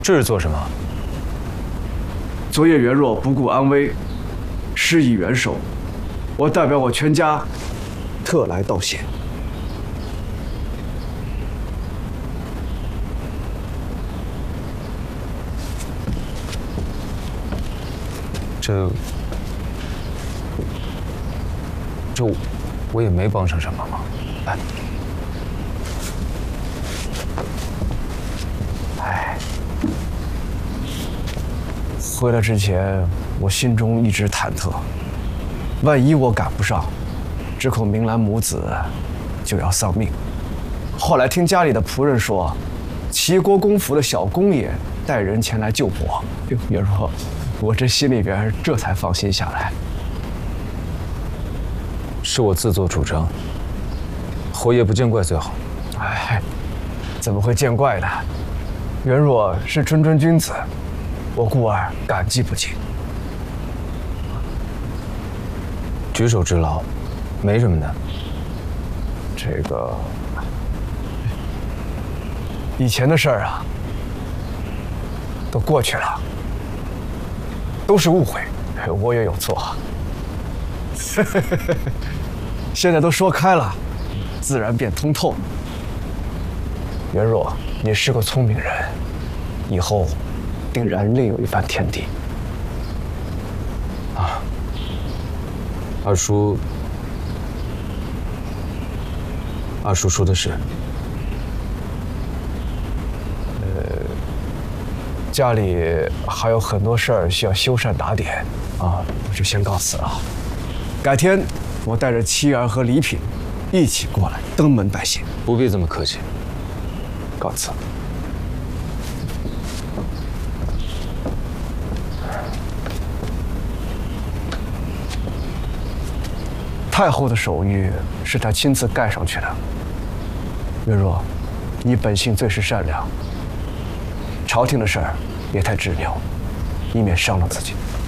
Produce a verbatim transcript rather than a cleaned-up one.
这是做什么？ 昨夜袁若不顾安危，施以援手，我代表我全家，特来道谢。 这，这我也没帮上什么忙。哎，哎，回来之前，我心中一直忐忑，万一我赶不上，只恐明兰母子就要丧命。后来听家里的仆人说，齐国公府的小公爷带人前来救我。哟，袁若，我这心里边这才放心下来。是我自作主张，侯爷不见怪最好。哎，怎么会见怪呢？袁若是谆谆君子，我故儿感激不尽。举手之劳，没什么的。这个以前的事儿啊，都过去了。都是误会，我也有错。现在都说开了，自然便通透。袁若，你是个聪明人，以后定然另有一番天地。啊，二叔，二叔说的是。家里还有很多事儿需要修缮打点，啊，我就先告辞了。改天我带着妻儿和礼品一起过来登门拜谢。不必这么客气。告辞。太后的手谕是她亲自盖上去的。袁若，你本性最是善良。朝廷的事儿别太执拗，以免伤了自己。